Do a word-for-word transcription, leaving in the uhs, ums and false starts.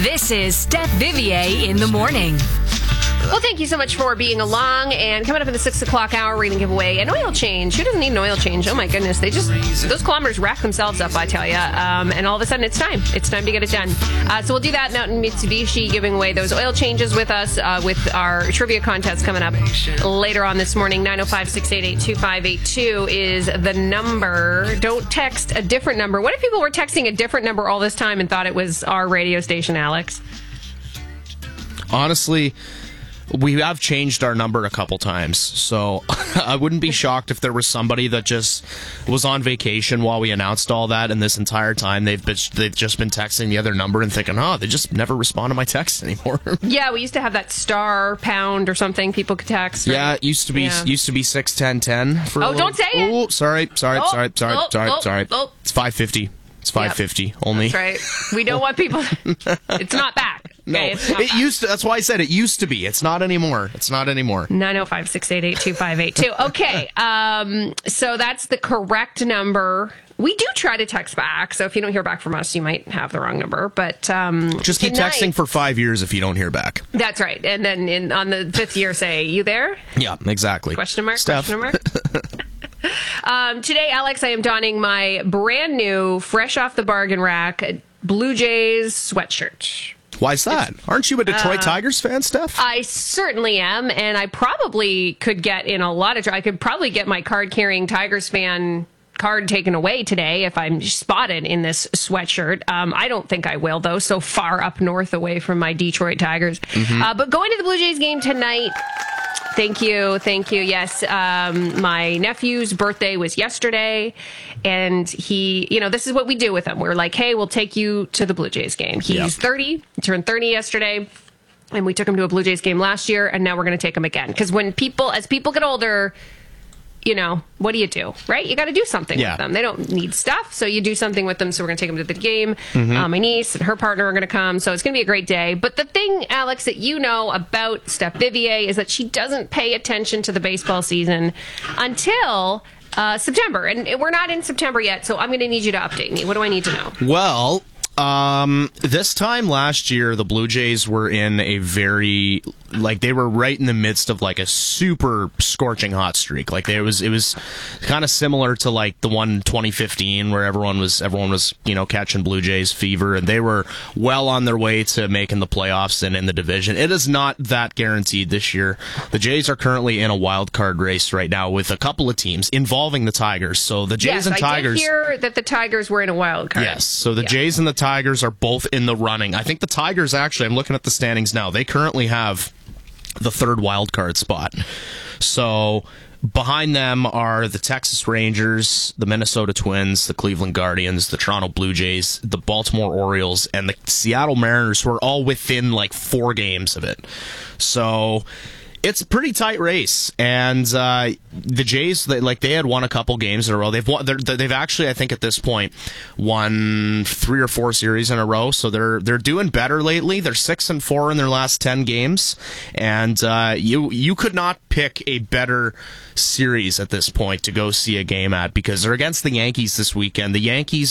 This is Steph Vivier in the morning. Well, thank you so much for being along. And coming up in the six o'clock hour, we're going to give away an oil change. Who doesn't need an oil change? Oh, my goodness. They just, those kilometers rack themselves up, I tell you. Um, and all of a sudden, it's time. It's time to get it done. Uh, so we'll do that. Mountain Mitsubishi giving away those oil changes with us uh, with our trivia contest coming up later on this morning. nine oh five, six eight eight, two five eight two is the number. Don't text a different number. What if people were texting a different number all this time and thought it was our radio station, Alex? Honestly, we have changed our number a couple times, so I wouldn't be shocked if there was somebody that just was on vacation while we announced all that, and this entire time they've been, they've just been texting the other number and thinking, oh, they just never respond to my texts anymore. Yeah, we used to have that star pound or something people could text. Right? Yeah, it used to be yeah. used to be six ten ten. For oh, don't say it. Oh, sorry, sorry, oh, sorry, sorry, oh, sorry, oh, sorry. Oh. It's five fifty. It's five fifty yep. only. That's right. We don't want people. It's not back. No, okay, it's not it back. used to. That's why I said it used to be. It's not anymore. It's not anymore. nine oh five, six eight eight, two five eight two. Okay, um, so that's the correct number. We do try to text back, so if you don't hear back from us, you might have the wrong number. But um, just keep tonight, texting for five years if you don't hear back. That's right, and then in, on the fifth year, say, "You there?" Yeah, exactly. Question mark? Steph. Question mark? um, today, Alex, I am donning my brand new, fresh off the bargain rack, Blue Jays sweatshirt. Why's that? It's, Aren't you a Detroit uh, Tigers fan, Steph? I certainly am, and I probably could get in a lot of... I could probably get my card-carrying Tigers fan card taken away today if I'm spotted in this sweatshirt. Um, I don't think I will, though, so far up north away from my Detroit Tigers. Mm-hmm. Uh, but going to the Blue Jays game tonight... Thank you. Thank you. Yes. Um, my nephew's birthday was yesterday, and he, you know, this is what we do with him. We're like, hey, we'll take you to the Blue Jays game. He's yep. thirty, he turned thirty yesterday, and we took him to a Blue Jays game last year, and now we're going to take him again. Because when people, as people get older, you know, what do you do, right? You got to do something yeah. with them. They don't need stuff, so you do something with them. So we're going to take them to the game. Mm-hmm. Uh, my niece and her partner are going to come, so it's going to be a great day. But the thing, Alex, that you know about Steph Vivier is that she doesn't pay attention to the baseball season until uh, September. And we're not in September yet, so I'm going to need you to update me. What do I need to know? Well... Um, this time last year, the Blue Jays were in a very, like, they were right in the midst of, like, a super scorching hot streak. Like, there was, it was kind of similar to, like, the one in twenty fifteen where everyone was, everyone was, you know, catching Blue Jays fever, and they were well on their way to making the playoffs and in the division. It is not that guaranteed this year. The Jays are currently in a wild card race right now with a couple of teams involving the Tigers. So the Jays yes, and I Tigers. Did hear that the Tigers were in a wild card. Yes. So the yeah. Jays and the Tigers are both in the running. I think the Tigers, actually, I'm looking at the standings now, they currently have the third wild card spot. So behind them are the Texas Rangers, the Minnesota Twins, the Cleveland Guardians, the Toronto Blue Jays, the Baltimore Orioles, and the Seattle Mariners, who are all within like four games of it. So it's a pretty tight race, and uh, the Jays, they, like they had won a couple games in a row. They've won. They've actually, I think, at this point, won three or four series in a row. So they're they're doing better lately. They're six and four in their last ten games, and uh, you you could not pick a better series at this point to go see a game at because they're against the Yankees this weekend. The Yankees